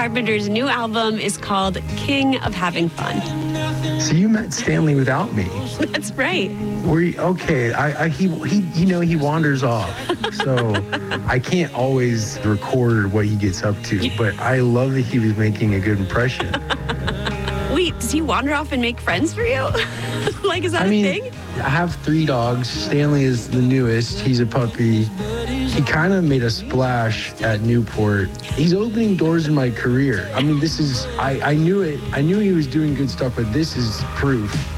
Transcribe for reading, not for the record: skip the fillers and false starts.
Carpenter's new album is called King of Having Fun. So you met Stanley without me. That's right. Okay. He wanders off, so I can't always record what he gets up to. But I love that he was making a good impression. Wait, does he wander off and make friends for you? Like, is that a thing? I have 3 dogs. Stanley is the newest. He's a puppy. He kind of made a splash at Newport. He's opening doors in my career. I mean, I knew it. I knew he was doing good stuff, but this is proof.